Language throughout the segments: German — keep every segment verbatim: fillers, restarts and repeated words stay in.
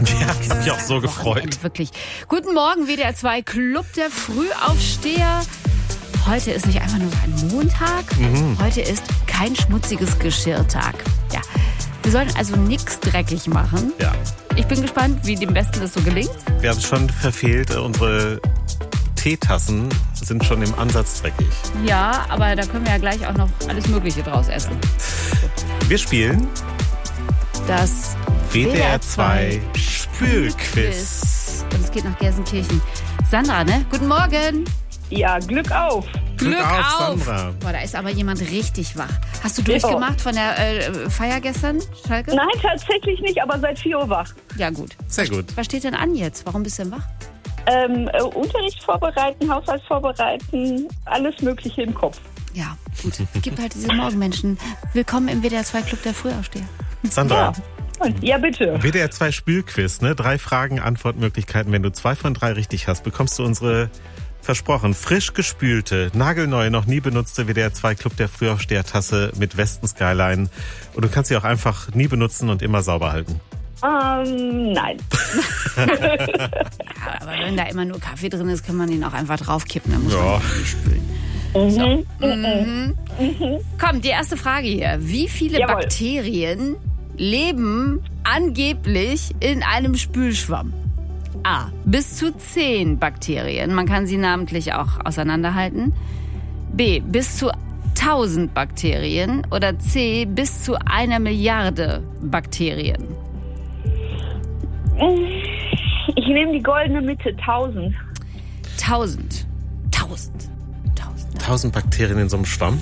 Ja, ich habe mich auch so gefreut. Wirklich. Guten Morgen, W D R zwei Club der Frühaufsteher. Heute ist nicht einfach nur so ein Montag, mhm. heute ist kein schmutziges Geschirrtag. Ja, wir sollen also nichts dreckig machen. Ja. Ich bin gespannt, wie dem Besten das so gelingt. Wir haben es schon verfehlt, unsere Teetassen sind schon im Ansatz dreckig. Ja, aber da können wir ja gleich auch noch alles Mögliche draus essen. Wir spielen das W D R zwei Spülquiz. Und es geht nach Gelsenkirchen. Sandra, ne? Guten Morgen. Ja, Glück auf. Glück, Glück auf, auf. Sandra. Boah, da ist aber jemand richtig wach. Hast du durchgemacht von der äh, Feier gestern, Schalke? Nein, tatsächlich nicht, aber seit vier Uhr wach. Ja, gut. Sehr gut. Was steht denn an jetzt? Warum bist du denn wach? Ähm, äh, Unterricht vorbereiten, Haushalt vorbereiten, alles Mögliche im Kopf. Ja, gut. Es gibt halt diese Morgenmenschen. Willkommen im W D R zwei Club der Frühaufsteher. Sandra. Ja. Ja, bitte. W D R zwei Spülquiz, ne? Drei Fragen, Antwortmöglichkeiten. Wenn du zwei von drei richtig hast, bekommst du unsere, versprochen, frisch gespülte, nagelneue, noch nie benutzte W D R zwei Club der Frühaufsteher-Tasse mit Westen-Skyline. Und du kannst sie auch einfach nie benutzen und immer sauber halten. Ähm, nein. Ja, aber wenn da immer nur Kaffee drin ist, kann man ihn auch einfach draufkippen. Dann muss Ja. man nicht spülen. Mhm. So. Mhm. Mhm. Komm, die erste Frage hier. Wie viele Jawohl. Bakterien leben angeblich in einem Spülschwamm? A. Bis zu zehn Bakterien. Man kann sie namentlich auch auseinanderhalten. B. Bis zu tausend Bakterien. Oder C. Bis zu einer Milliarde Bakterien. Ich nehme die goldene Mitte, tausend. Tausend. Tausend. Tausend. Tausend Bakterien in so einem Schwamm?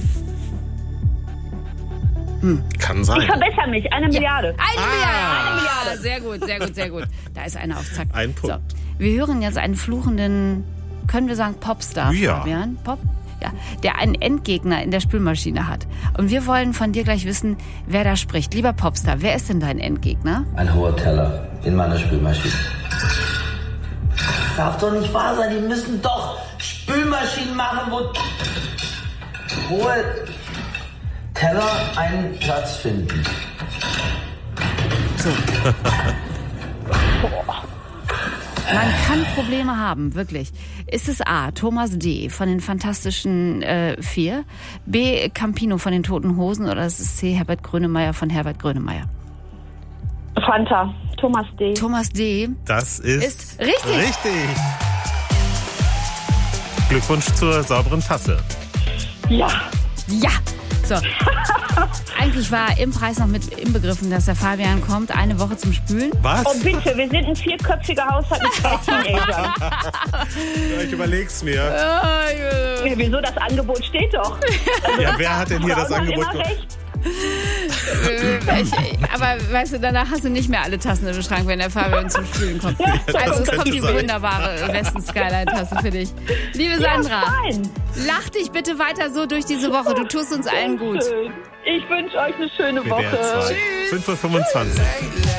Hm. Kann sein. Ich verbessere mich, eine Milliarde. Eine Ah. Milliarde, eine Milliarde. Sehr gut, sehr gut, sehr gut. Da ist einer auf Zack. Ein Punkt. So, wir hören jetzt einen fluchenden, können wir sagen, Popstar, Ja. Fabian? Pop? Ja, der einen Endgegner in der Spülmaschine hat. Und wir wollen von dir gleich wissen, wer da spricht. Lieber Popstar, wer ist denn dein Endgegner? Ein hoher Teller in meiner Spülmaschine. Das darf doch nicht wahr sein. Die müssen doch Spülmaschinen machen, wo hohe Teller einen Platz finden. So. Man kann Probleme haben, wirklich. Ist es A. Thomas D. von den Fantastischen äh, Vier, B. Campino von den Toten Hosen oder ist es C. Herbert Grönemeyer von Herbert Grönemeyer? Fanta, Thomas D. Thomas D. Das ist, Ist richtig. richtig. Glückwunsch zur sauberen Tasse. Ja. Ja. So. Eigentlich war im Preis noch mit inbegriffen, dass der Fabian kommt, eine Woche zum Spülen. Was? Oh bitte, wir sind ein vierköpfiger Haushalt mit zwei Teenagern. Ja, ich überleg's mir. Ja, wieso, das Angebot steht doch. Also, Ja, wer hat denn hier das Frauen haben Angebot immer gemacht? recht. Ich, aber weißt du, danach hast du nicht mehr alle Tassen im Schrank, wenn der Fabian zum Spülen kommt. Also es könnte kommt die sein. wunderbare Westen-Skyline-Tasse für dich. Liebe Sandra, Ja, fein. lach dich bitte weiter so durch diese Woche. Du tust uns allen gut. Schön. Ich wünsche euch eine schöne W D R Woche. zwei. fünf Uhr fünfundzwanzig.